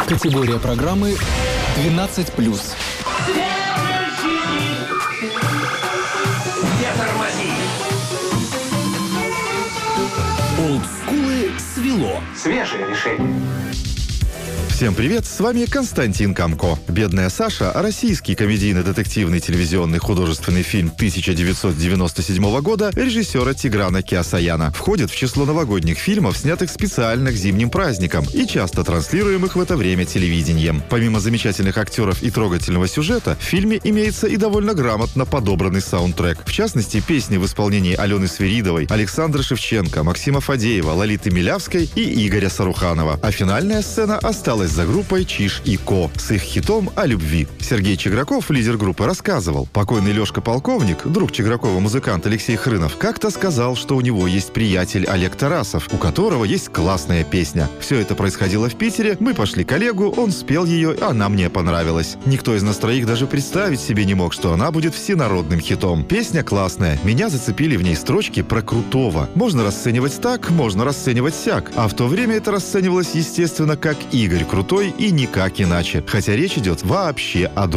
Категория программы 12+. Олдскулы свело. Свежее решение. Всем привет, с вами Константин Камко. «Бедная Саша» – российский комедийно-детективный телевизионный художественный фильм 1997 года режиссера Тиграна Кеосаяна. Входит в число новогодних фильмов, снятых специально к зимним праздникам и часто транслируемых в это время телевидением. Помимо замечательных актеров и трогательного сюжета, в фильме имеется и довольно грамотно подобранный саундтрек. В частности, песни в исполнении Алены Свиридовой, Александра Шевченко, Максима Фадеева, Лолиты Милявской и Игоря Саруханова. А финальная сцена осталась за группой «Чиж и Ко» с их хитом о любви. Сергей Чиграков, лидер группы, рассказывал: покойный Лешка Полковник, друг Чигракова музыкант Алексей Хрынов, как-то сказал, что у него есть приятель Олег Тарасов, у которого есть классная песня. Все это происходило в Питере, мы пошли к Олегу, он спел ее, она мне понравилась. Никто из нас троих даже представить себе не мог, что она будет всенародным хитом. Песня классная, меня зацепили в ней строчки про Крутого. Можно расценивать так, можно расценивать сяк, а в то время это расценивалось, естественно, как Игорь Крутой и никак иначе. Хотя речь идет вообще о другом.